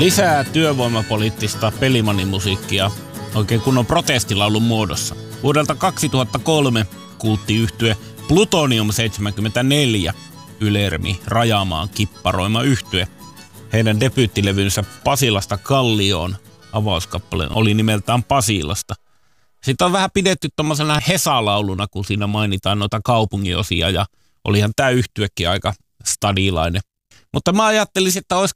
Lisää työvoimapoliittista pelimanimusiikkia oikein kunnon protestilaulun muodossa. Vuodelta 2003 kulttiyhtye Plutonium 74, Ylermi Rajamaan kipparoima yhtye. Heidän debyyttilevynsä Pasilasta Kallioon avauskappale oli nimeltään Pasilasta. Sitten on vähän pidetty tommosena Hesa-lauluna, kun siinä mainitaan noita kaupunginosia ja olihan tää yhtyekin aika stadilainen. Mutta mä ajattelisin, että olisi